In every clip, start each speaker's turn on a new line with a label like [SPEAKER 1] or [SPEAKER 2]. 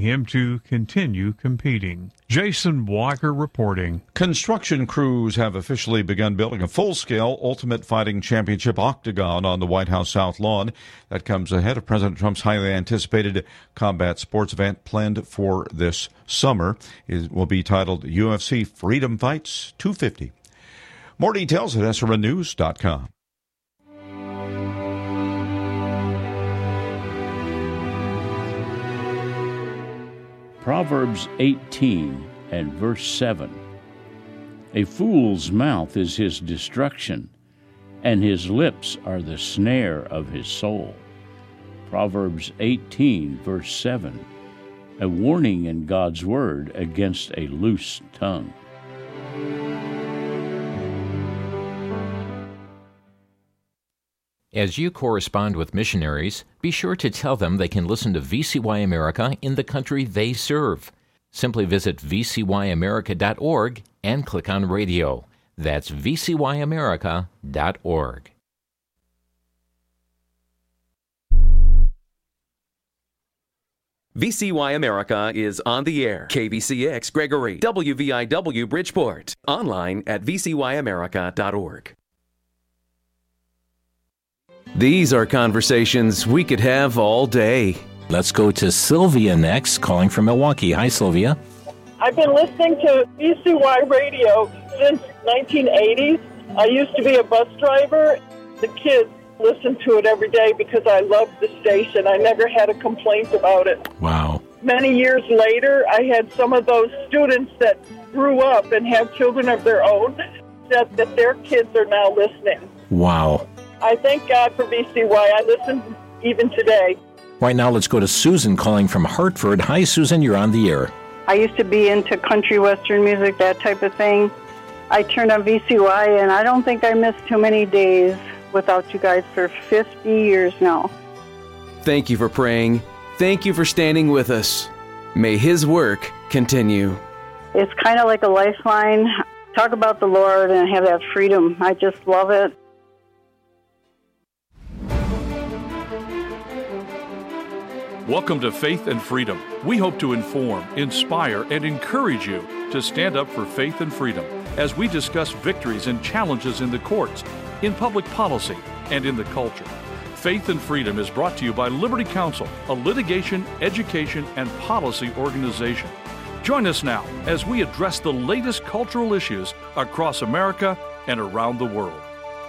[SPEAKER 1] him to continue competing. Jason Walker reporting.
[SPEAKER 2] Construction crews have officially begun building a full-scale Ultimate Fighting Championship octagon on the White House South Lawn. That comes ahead of President Trump's highly anticipated combat sports event planned for this summer. It will be titled UFC Freedom Fights 250. More details at SRNnews.com.
[SPEAKER 3] Proverbs 18 and verse 7. A fool's mouth is his destruction, and his lips are the snare of his soul. Proverbs 18 verse 7. A warning in God's word against a loose tongue.
[SPEAKER 4] As you correspond with missionaries, be sure to tell them they can listen to VCY America in the country they serve. Simply visit vcyamerica.org and click on radio. That's vcyamerica.org.
[SPEAKER 5] VCY America is on the air. KVCX Gregory, WVIW Bridgeport. Online at vcyamerica.org. These are conversations we could have all day.
[SPEAKER 4] Let's go to Sylvia next, calling from Milwaukee. Hi, Sylvia.
[SPEAKER 6] I've been listening to VCY radio since 1980. I used to be a bus driver. The kids listen to it every day because I love the station. I never had a complaint about it.
[SPEAKER 4] Wow.
[SPEAKER 6] Many years later, I had some of those students that grew up and have children of their own said that their kids are now listening.
[SPEAKER 4] Wow.
[SPEAKER 6] I thank God for VCY. I listen even today.
[SPEAKER 4] Right now, let's go to Susan calling from Hartford. Hi, Susan. You're on the air.
[SPEAKER 7] I used to be into country western music, that type of thing. I turned on VCY, and I don't think I missed too many days without you guys for 50 years now.
[SPEAKER 5] Thank you for praying. Thank you for standing with us. May His work continue.
[SPEAKER 7] It's kind of like a lifeline. Talk about the Lord and have that freedom. I just love it.
[SPEAKER 8] Welcome to Faith and Freedom. We hope to inform, inspire, and encourage you to stand up for faith and freedom as we discuss victories and challenges in the courts, in public policy, and in the culture. Faith and Freedom is brought to you by Liberty Counsel, a litigation, education, and policy organization. Join us now as we address the latest cultural issues across America and around the world.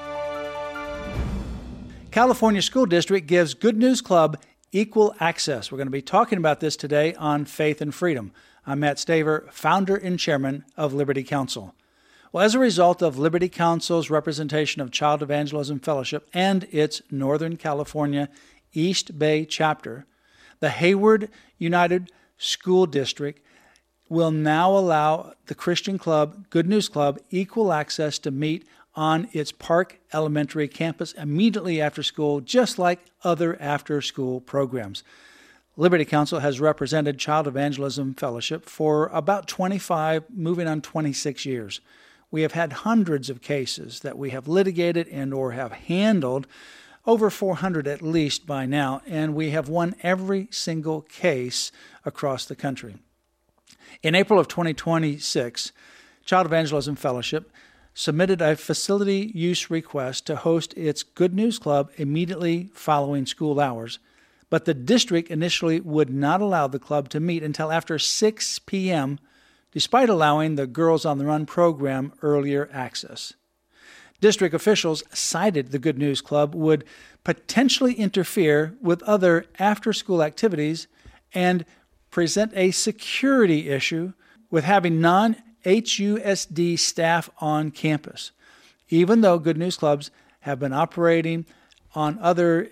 [SPEAKER 9] California School District gives Good News Club equal access. We're going to be talking about this today on Faith and Freedom. I'm Matt Staver, founder and chairman of Liberty Counsel. Well, as a result of Liberty Counsel's representation of Child Evangelism Fellowship and its Northern California East Bay chapter, the Hayward United School District will now allow the Christian club, Good News Club, equal access to meet on its Park Elementary campus immediately after school, just like other after-school programs. Liberty Counsel has represented Child Evangelism Fellowship for about 25, moving on 26 years. We have had hundreds of cases that we have litigated and or have handled, over 400 at least by now, and we have won every single case across the country. In April of 2026, Child Evangelism Fellowship submitted a facility use request to host its Good News Club immediately following school hours, but the district initially would not allow the club to meet until after 6 p.m., despite allowing the Girls on the Run program earlier access. District officials cited the Good News Club would potentially interfere with other after-school activities and present a security issue with having non-HUSD staff on campus, even though Good News Clubs have been operating on other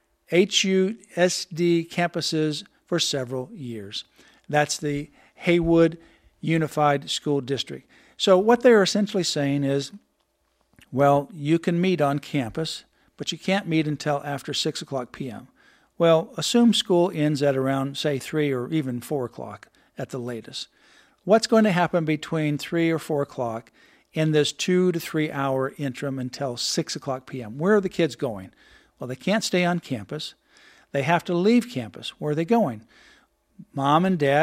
[SPEAKER 9] HUSD campuses for several years. That's the Hayward Unified School District. So what they're essentially saying is, well, you can meet on campus, but you can't meet until after 6 o'clock p.m. Well, assume school ends at around, say, 3 or even 4 o'clock at the latest. What's going to happen between 3 or 4 o'clock in this 2 to 3 hour interim until 6 o'clock p.m.? Where are the kids going? Well, they can't stay on campus. They have to leave campus. Where are they going? Mom and Dad